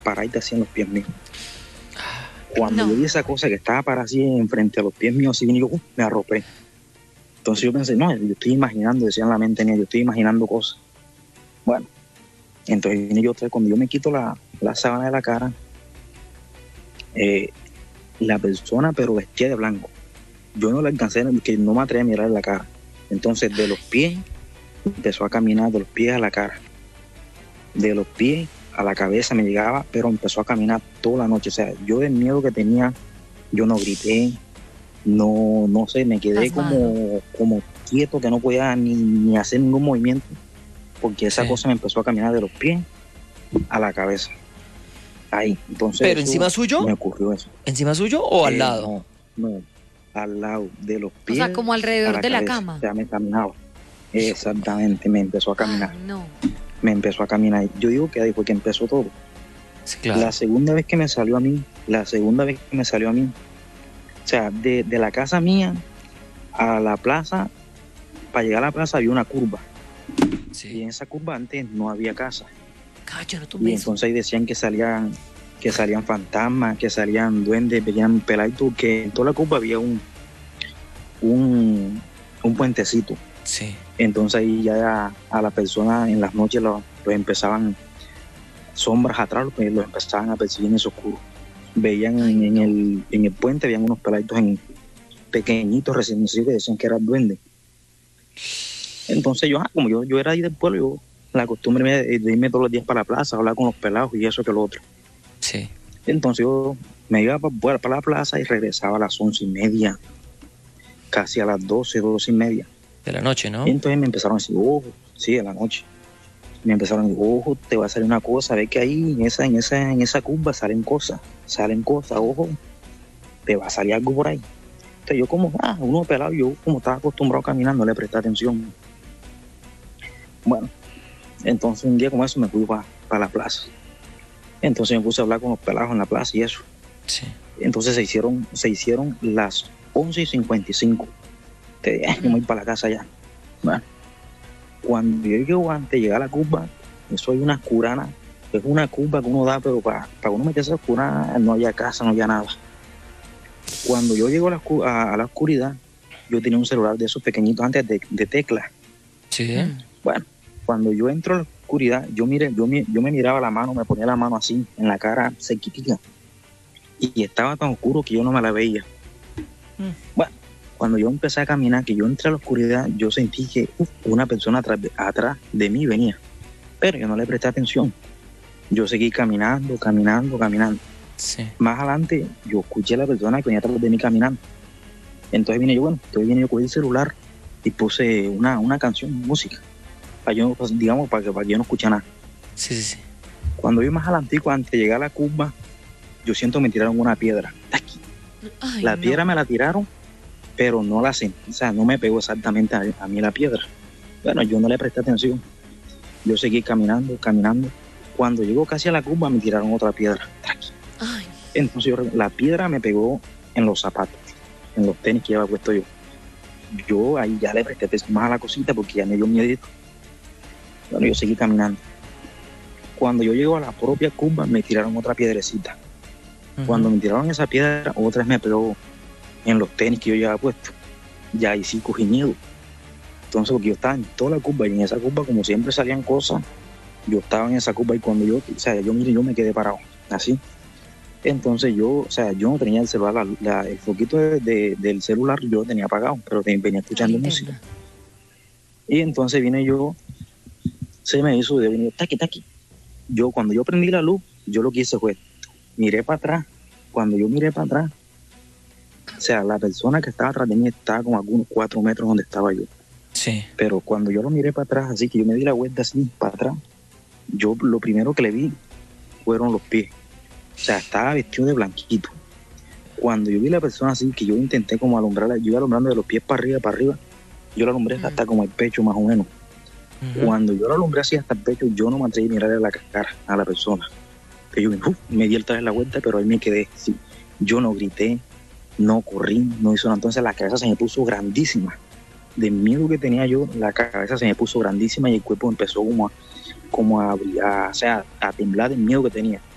paradita así en los pies míos. Cuando yo vi esa cosa que estaba parada así enfrente a los pies míos, así, yo me arropé. Entonces yo pensé, no, yo estoy imaginando, decía en la mente mía, yo estoy imaginando cosas. Bueno, entonces vine yo otra vez, cuando yo me quito la sábana de la cara, la persona, pero vestía de blanco. Yo no la alcancé, que no me atreví a mirar la cara. Entonces de los pies empezó a caminar, de los pies a la cara. De los pies a la cabeza me llegaba, pero empezó a caminar toda la noche. O sea, yo del miedo que tenía, yo no grité, no sé, me quedé como quieto, que no podía ni hacer ningún movimiento, porque esa cosa me empezó a caminar de los pies a la cabeza. Ahí, entonces. ¿Pero encima suyo? Me ocurrió eso. ¿Encima suyo o al lado? No, al lado de los pies. O sea, como alrededor de la cama. O sea, me caminaba. Exactamente, me empezó a caminar. No. Me empezó a caminar. Yo digo que ahí fue que empezó todo. Sí, claro. La segunda vez que me salió a mí, o sea, de la casa mía a la plaza, para llegar a la plaza había una curva. Sí. Y en esa curva antes no había casa. Y entonces ahí decían que salían fantasmas, que salían duendes, veían peladitos, que en toda la curva había un puentecito. Sí. Entonces ahí ya a la persona en las noches los empezaban sombras atrás, los empezaban a perseguir en ese oscuro. Veían en el puente, veían unos peladitos pequeñitos recién nacidos que decían que eran duendes. Entonces como yo era ahí del pueblo, yo la costumbre de irme todos los días para la plaza, hablar con los pelados y eso que lo otro. Sí. Entonces yo me iba para la plaza y regresaba a las 11:30, casi a las 12:30. De la noche, ¿no? Y entonces me empezaron a decir, ojo, sí, de la noche. Me empezaron a decir, ojo, te va a salir una cosa, ve que ahí en esa curva salen cosas, ojo, te va a salir algo por ahí. Entonces yo como, uno pelado, yo como estaba acostumbrado a caminar, no le presté atención. Bueno, entonces un día como eso me fui para la plaza. Entonces me puse a hablar con los pelados en la plaza y eso. Sí. Entonces se hicieron las 11:55. Te dije, yo me voy para la casa ya. Bueno, cuando yo llego antes de llegar a la curva, eso hay una curana, es una curva que uno da, pero para uno meterse a la curana no había casa, no había nada. Cuando yo llego a la oscuridad, yo tenía un celular de esos pequeñitos antes de tecla. Sí. Bueno, cuando yo entro a la oscuridad, yo me miraba la mano, me ponía la mano así, en la cara cerquitita. Y estaba tan oscuro que yo no me la veía. Bueno, cuando yo empecé a caminar, que yo entré a la oscuridad, yo sentí que una persona atrás de mí venía. Pero yo no le presté atención. Yo seguí caminando. Sí. Más adelante, yo escuché a la persona que venía atrás de mí caminando. Entonces vine yo con el celular y puse una canción, música. Para yo, digamos, para que yo no escuche nada. Sí. Cuando yo más adelantico, antes de llegar a la curva, yo siento que me tiraron una piedra. Aquí. La piedra me la tiraron, pero no la sentí, o sea, no me pegó exactamente a mí la piedra. Bueno, yo no le presté atención. Yo seguí caminando. Cuando llegó casi a la curva, me tiraron otra piedra. Entonces la piedra me pegó en los zapatos, en los tenis que llevaba puesto yo. Yo ahí ya le presté atención más a la cosita porque ya me dio miedito. Bueno, yo seguí caminando. Cuando yo llego a la propia curva, me tiraron otra piedrecita. Cuando me tiraron esa piedra, otra vez me pegó en los tenis que yo llevaba puesto. Ya ahí sí cogí miedo. Entonces, porque yo estaba en toda la curva y en esa curva, como siempre salían cosas, yo estaba en esa curva y cuando yo me quedé parado, así. Entonces yo no tenía el celular, el foquito del celular yo lo tenía apagado, pero venía escuchando música. Y entonces vine yo, se me hizo de venir, taqui. Cuando yo prendí la luz, yo lo que hice fue, miré para atrás. Cuando yo miré para atrás, o sea, la persona que estaba atrás de mí estaba como a algunos 4 metros donde estaba yo. Sí. Pero cuando yo lo miré para atrás, así que yo me di la vuelta así para atrás, yo lo primero que le vi fueron los pies. O sea, estaba vestido de blanquito. Cuando yo vi a la persona así, que yo intenté como alumbrarla, yo iba alumbrando de los pies para arriba, yo la alumbré hasta como el pecho más o menos. Cuando yo la alumbré así hasta el pecho, yo no me atreví a mirarle la cara a la persona. Que yo me di otra vez la vuelta, pero ahí me quedé. Sí. Yo no grité, no corrí, no hizo nada. Entonces la cabeza se me puso grandísima. Del miedo que tenía yo, la cabeza se me puso grandísima y el cuerpo empezó como a temblar del miedo que tenía.